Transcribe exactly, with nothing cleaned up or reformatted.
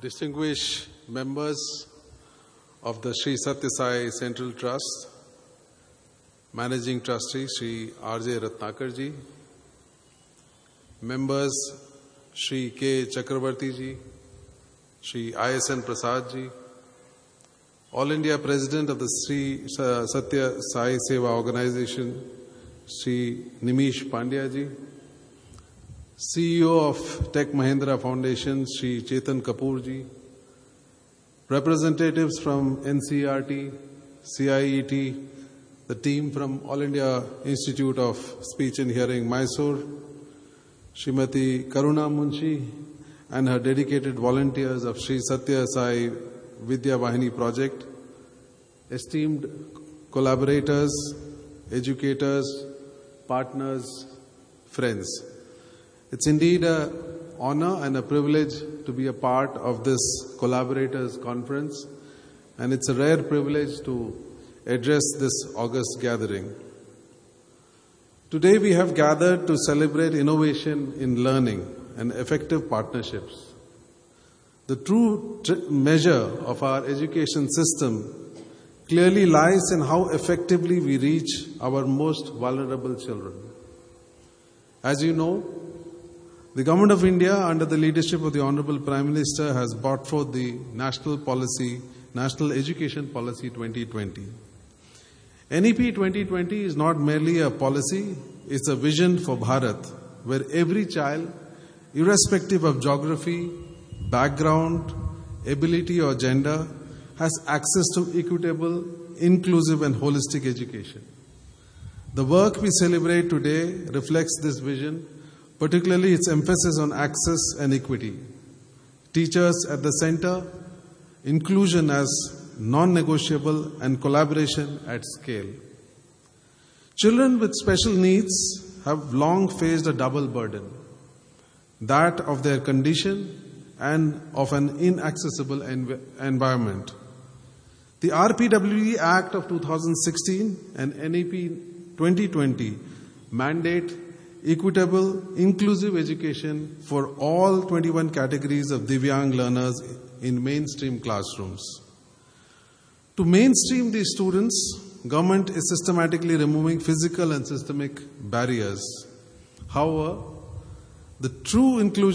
distinguished members of the Sri Satya Sai Central Trust, Managing Trustee Sri R J Ratnakar ji, members Sri K Chakravarti ji, Sri I S N Prasad ji, All India President of the Sri Satya Sai Seva Organization, Sri Nimish Pandya ji, C E O of Tech Mahindra Foundation, Sri Chetan Kapoor ji, representatives from N C E R T, C I E T, the team from All India Institute of Speech and Hearing, Mysore, Srimati Karuna Munshi, and her dedicated volunteers of Sri Satya Sai Vidya Vahini project, esteemed collaborators, educators, partners, friends. It's indeed an honor and a privilege to be a part of this collaborators conference, and it's a rare privilege to address this august gathering. Today we have gathered to celebrate innovation in learning and effective partnerships. The true tr- measure of our education system clearly lies in how effectively we reach our most vulnerable children. As you know, the Government of India, under the leadership of the Honorable Prime Minister, has brought forth the National Policy, National Education Policy twenty twenty. N E P twenty twenty is not merely a policy, it's a vision for Bharat, where every child, irrespective of geography, background, ability or gender, has access to equitable, inclusive and holistic education. The work we celebrate today reflects this vision, particularly its emphasis on access and equity. Teachers at the center, inclusion as non-negotiable, and collaboration at scale. Children with special needs have long faced a double burden, that of their condition and of an inaccessible env- environment. The R P W E Act of two thousand sixteen and N E P twenty twenty mandate equitable, inclusive education for all twenty-one categories of Divyang learners in mainstream classrooms. To mainstream these students, government is systematically removing physical and systemic barriers. However, the true inclusion